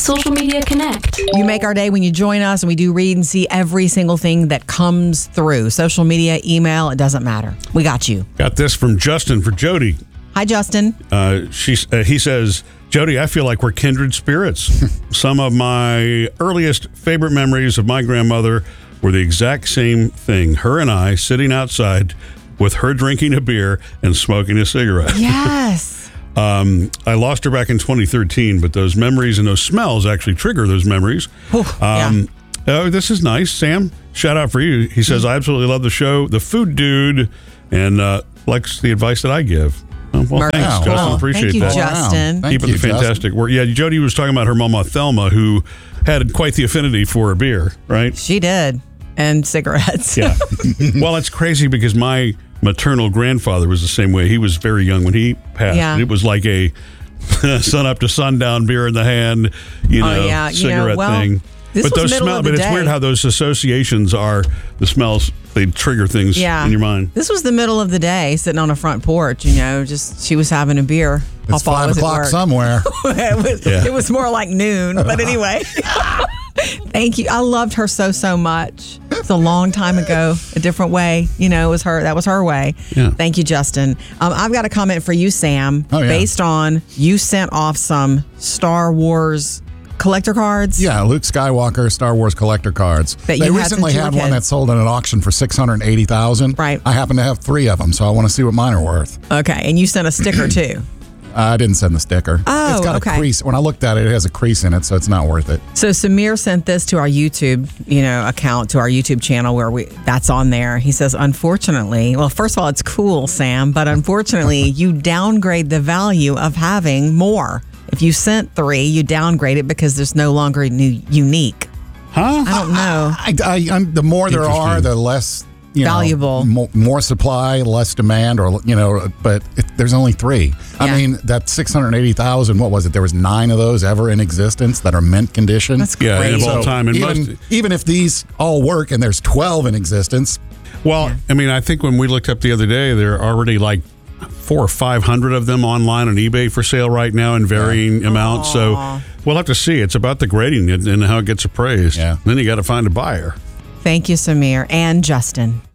Social Media Connect. You make our day when you join us, and we do read and see every single thing that comes through. Social media, email, it doesn't matter. We got you. Got this from Justin for Jody. Hi, Justin. He says, Jody, I feel like we're kindred spirits. Some of my earliest favorite memories of my grandmother were the exact same thing. Her and I sitting outside with her drinking a beer and smoking a cigarette. Yes. I lost her back in 2013, but those memories and those smells actually trigger those memories. Yeah. Oh, this is nice, Sam. Shout out for you. He says, I absolutely love the show, The Food Dude, and likes the advice that I give. Well, thanks, Justin. Wow. Appreciate Thank you, that. Justin. Keep up the fantastic work. Yeah, Jody was talking about her mama, Thelma, who had quite the affinity for a beer, right? She did. And cigarettes. Yeah. Well, it's crazy because my maternal grandfather was the same way. He was very young when he passed. Yeah. It was like a sun up to sundown, beer in the hand, cigarette thing. This But was those middle smell. of the But it's day. weird how those associations are. The smells, they trigger things in your mind. This was the middle of the day, sitting on a front porch, just she was having a beer. It's 5 o'clock somewhere. It was more like noon, but anyway. Thank you. I loved her so much. It's a long time ago, a different way. It was her. That was her way. Yeah. Thank you, Justin. I've got a comment for you, Sam. Oh, yeah. Based on you sent off some Star Wars collector cards. Yeah, Luke Skywalker Star Wars collector cards. That you They had recently since you were had a one kid. that sold at an auction for $680,000. Right. I happen to have 3 of them, so I want to see what mine are worth. Okay, and you sent a sticker too. I didn't send the sticker. Oh, it's got okay. a crease. When I looked at it, it has a crease in it, so it's not worth it. So Samir sent this to our YouTube, account, to our YouTube channel where that's on there. He says, unfortunately, well, first of all, it's cool, Sam, but unfortunately, you downgrade the value of having more. If you sent 3, you downgrade it because there's no longer unique. Huh? I don't know. The more there are, Interesting. the less Valuable. More supply, less demand, but there's only 3. Yeah. I mean, that 680,000. What was it? There was 9 of those ever in existence that are mint condition. That's Yeah, great. and of all time. And even if these all work and there's 12 in existence, Well, I mean, I think when we looked up the other day, there are already like 400 or 500 of them online on eBay for sale right now in varying amounts. So we'll have to see. It's about the grading and how it gets appraised. Yeah. Then you got to find a buyer. Thank you, Samir and Justin.